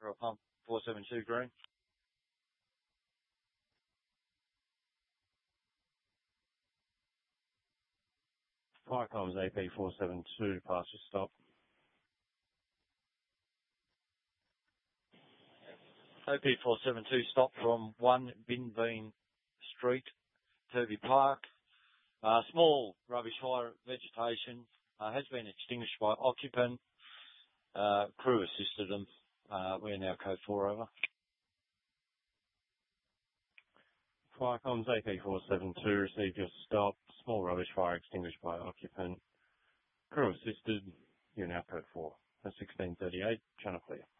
for pump 472 green. Fire comms AP 472, pass your stop. AP 472 stop from 1 Binveen Street, Turvey Park. Small rubbish fire vegetation has been extinguished by occupant. Crew assisted them. We're now code 4 over. Fire comms AP 472, received your stop. Small rubbish fire extinguished by occupant. Crew assisted. You're now code 4. That's 1638, channel clear.